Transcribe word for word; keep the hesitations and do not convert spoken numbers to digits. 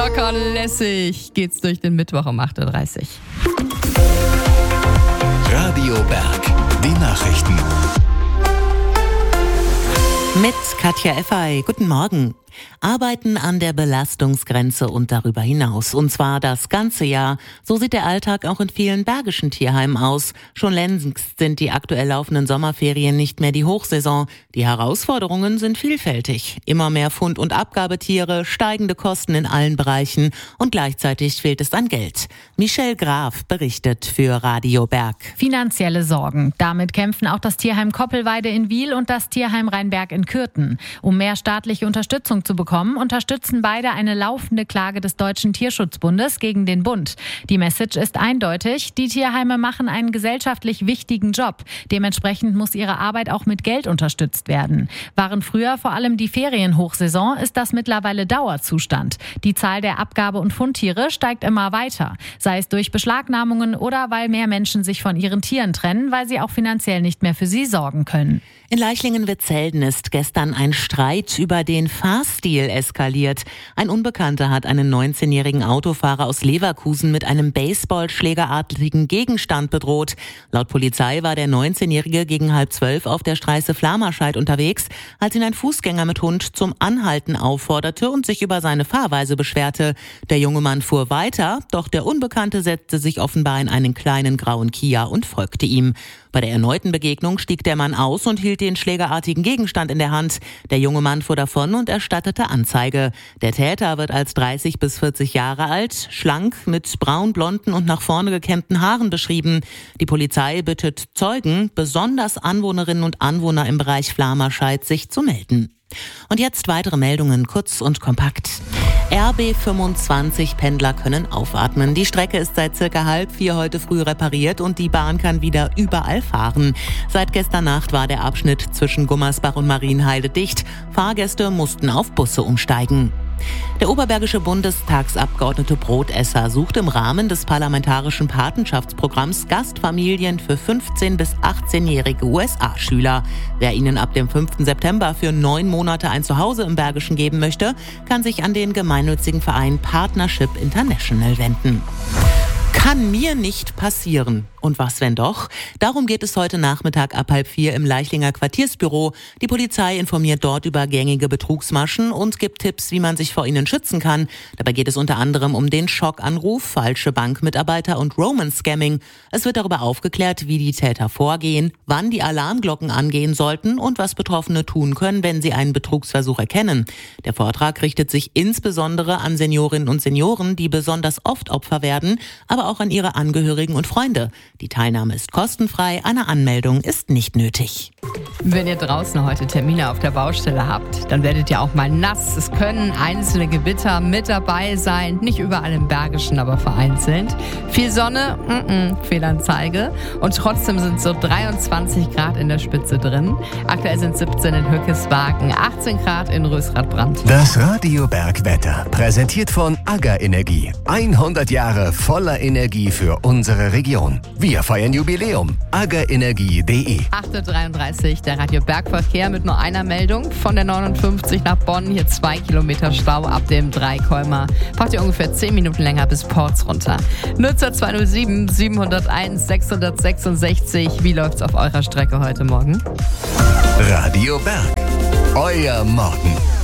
Locker lässig geht's durch den Mittwoch um acht Uhr dreißig. Radio Berg, die Nachrichten. Mit Katja Effay. Guten Morgen. Arbeiten an der Belastungsgrenze und darüber hinaus. Und zwar das ganze Jahr. So sieht der Alltag auch in vielen bergischen Tierheimen aus. Schon längst sind die aktuell laufenden Sommerferien nicht mehr die Hochsaison. Die Herausforderungen sind vielfältig. Immer mehr Fund- und Abgabetiere, steigende Kosten in allen Bereichen und gleichzeitig fehlt es an Geld. Michelle Graf berichtet für Radio Berg. Finanzielle Sorgen. Damit kämpfen auch das Tierheim Koppelweide in Wiel und das Tierheim Rheinberg in Kürten. Um mehr staatliche Unterstützung zu bekommen, unterstützen beide eine laufende Klage des Deutschen Tierschutzbundes gegen den Bund. Die Message ist eindeutig, die Tierheime machen einen gesellschaftlich wichtigen Job. Dementsprechend muss ihre Arbeit auch mit Geld unterstützt werden. Waren früher vor allem die Ferienhochsaison, ist das mittlerweile Dauerzustand. Die Zahl der Abgabe- und Fundtiere steigt immer weiter. Sei es durch Beschlagnahmungen oder weil mehr Menschen sich von ihren Tieren trennen, weil sie auch finanziell nicht mehr für sie sorgen können. In Leichlingen-Witzelden ist gestern ein Streit über den Fahrstil eskaliert. Ein Unbekannter hat einen neunzehnjährigen Autofahrer aus Leverkusen mit einem Baseballschlägerartigen Gegenstand bedroht. Laut Polizei war der neunzehnjährige gegen halb zwölf auf der Straße Flamerscheid unterwegs, als ihn ein Fußgänger mit Hund zum Anhalten aufforderte und sich über seine Fahrweise beschwerte. Der junge Mann fuhr weiter, doch der Unbekannte setzte sich offenbar in einen kleinen grauen Kia und folgte ihm. Bei der erneuten Begegnung stieg der Mann aus und hielt den schlägerartigen Gegenstand in der Hand. Der junge Mann fuhr davon und erstattete Anzeige. Der Täter wird als dreißig bis vierzig Jahre alt, schlank, mit braun-blonden und nach vorne gekämmten Haaren beschrieben. Die Polizei bittet Zeugen, besonders Anwohnerinnen und Anwohner im Bereich Flamerscheid, sich zu melden. Und jetzt weitere Meldungen, kurz und kompakt. R B fünfundzwanzig Pendler können aufatmen. Die Strecke ist seit circa halb vier heute früh repariert und die Bahn kann wieder überall fahren. Seit gestern Nacht war der Abschnitt zwischen Gummersbach und Marienheide dicht. Fahrgäste mussten auf Busse umsteigen. Der oberbergische Bundestagsabgeordnete Brotesser sucht im Rahmen des parlamentarischen Patenschaftsprogramms Gastfamilien für fünfzehn- bis achtzehnjährige U S A-Schüler. Wer ihnen ab dem fünften September für neun Monate ein Zuhause im Bergischen geben möchte, kann sich an den gemeinnützigen Verein Partnership International wenden. Kann mir nicht passieren. Und was, wenn doch? Darum geht es heute Nachmittag ab halb vier im Leichlinger Quartiersbüro. Die Polizei informiert dort über gängige Betrugsmaschen und gibt Tipps, wie man sich vor ihnen schützen kann. Dabei geht es unter anderem um den Schockanruf, falsche Bankmitarbeiter und Roman-Scamming. Es wird darüber aufgeklärt, wie die Täter vorgehen, wann die Alarmglocken angehen sollten und was Betroffene tun können, wenn sie einen Betrugsversuch erkennen. Der Vortrag richtet sich insbesondere an Seniorinnen und Senioren, die besonders oft Opfer werden, aber auch an ihre Angehörigen und Freunde. Die Teilnahme ist kostenfrei, eine Anmeldung ist nicht nötig. Wenn ihr draußen heute Termine auf der Baustelle habt, dann werdet ihr auch mal nass. Es können einzelne Gewitter mit dabei sein, nicht überall im Bergischen, aber vereinzelt. Viel Sonne, mm-mm, Fehlanzeige. Und trotzdem sind so dreiundzwanzig Grad in der Spitze drin. Aktuell sind siebzehn in Hückeswagen, achtzehn Grad in Rösrath-Brandt. Das Radio Berg Wetter, präsentiert von AGA Energie. hundert Jahre voller Energie für unsere Region. Wir feiern Jubiläum. aga energie punkt de. acht Uhr dreiunddreißig, der Radio Bergverkehr mit nur einer Meldung. Von der neunundfünfzig nach Bonn, hier zwei Kilometer Stau ab dem Dreikolmer. Braucht ihr ungefähr zehn Minuten länger bis Ports runter. Nutzer zwei null sieben, sieben null eins, sechs sechs sechs. Wie läuft's auf eurer Strecke heute Morgen? Radio Berg. Euer Morgen.